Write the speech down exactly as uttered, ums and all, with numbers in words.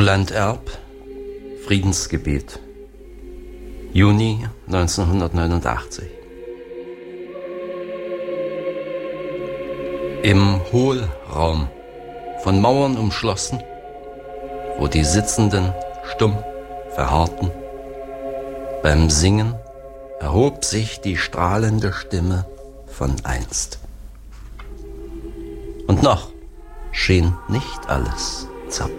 Roland Erb, Friedensgebet, Juni neunzehnhundertneunundachtzig. Im Hohlraum, von Mauern umschlossen, wo die Sitzenden stumm verharrten, beim Singen erhob sich die strahlende Stimme von einst. Und noch schien nicht alles zerbrechlich.